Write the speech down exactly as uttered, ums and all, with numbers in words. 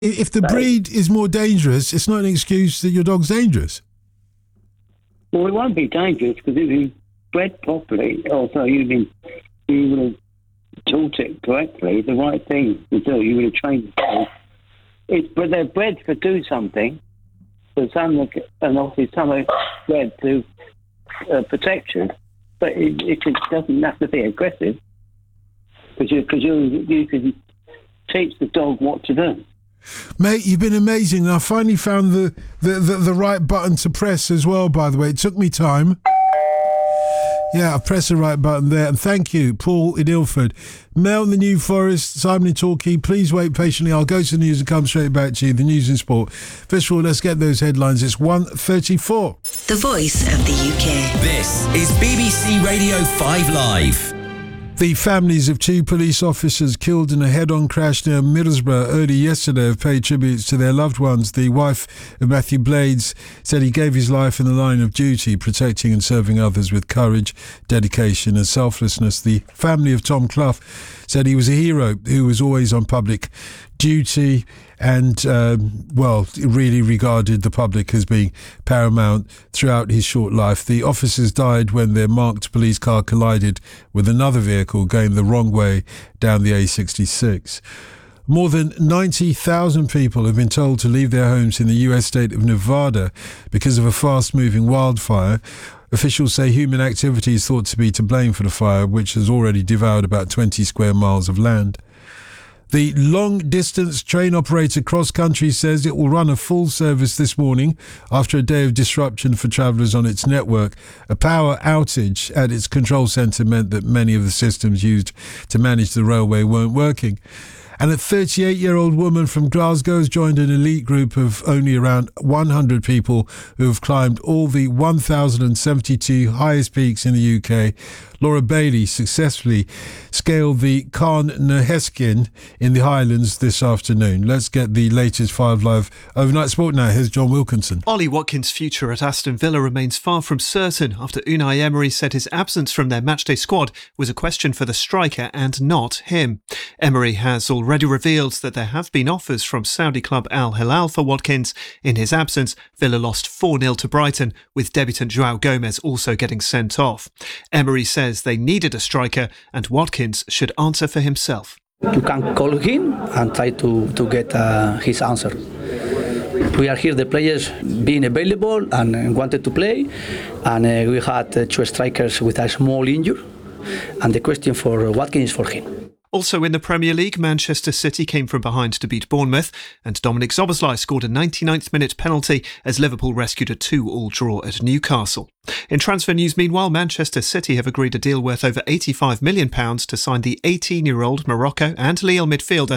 If the breed is more dangerous, it's not an excuse that your dog's dangerous. Well, it won't be dangerous because if you bred properly, also you've been, you would have taught it correctly, the right thing to do. You would have trained the dog. It's, but they're bred to do something. So some are, and obviously some are bred to uh, protection. But it, it doesn't have to be aggressive because you, cause you, you can teach the dog what to do. Mate, you've been amazing. I finally found the, the, the, the right button to press as well, by the way. It took me time. Yeah, I pressed the right button there. And thank you, Paul in Ilford. Mel in the New Forest, Simon in Torquay. Please wait patiently. I'll go to the news and come straight back to you. The news and sport. First of all, let's get those headlines. It's one thirty-four. The voice of the U K. This is B B C Radio five Live. The families of two police officers killed in a head-on crash near Middlesbrough early yesterday have paid tributes to their loved ones. The wife of Matthew Blades said he gave his life in the line of duty, protecting and serving others with courage, dedication and selflessness. The family of Tom Clough said he was a hero who was always on public duty and, um, well, really regarded the public as being paramount throughout his short life. The officers died when their marked police car collided with another vehicle going the wrong way down the A sixty-six. More than ninety thousand people have been told to leave their homes in the U S state of Nevada because of a fast-moving wildfire. Officials say human activity is thought to be to blame for the fire, which has already devoured about twenty square miles of land. The long-distance train operator Cross Country says it will run a full service this morning after a day of disruption for travellers on its network. A power outage at its control centre meant that many of the systems used to manage the railway weren't working. And a thirty-eight-year-old woman from Glasgow has joined an elite group of only around one hundred people who have climbed all the one thousand seventy-two highest peaks in the U K. Laura Bailey successfully scaled the Carn Naheskin in the Highlands this afternoon. Let's get the latest Five Live Overnight Sport now. Here's John Wilkinson. Ollie Watkins' future at Aston Villa remains far from certain after Unai Emery said his absence from their matchday squad was a question for the striker and not him. Emery has already revealed that there have been offers from Saudi club Al Hilal for Watkins. In his absence, Villa lost four nil to Brighton, with debutant João Gomez also getting sent off. Emery says they needed a striker and Watkins should answer for himself. You can call him and try to, to get uh, his answer. We are here, the players being available and wanted to play, and uh, we had uh, two strikers with a small injury, and the question for Watkins is for him. Also in the Premier League, Manchester City came from behind to beat Bournemouth, and Dominic Szoboszlai scored a ninety-ninth minute penalty as Liverpool rescued a two-all draw at Newcastle. In transfer news, meanwhile, Manchester City have agreed a deal worth over eighty-five million pounds to sign the eighteen-year-old Morocco and Lille midfielder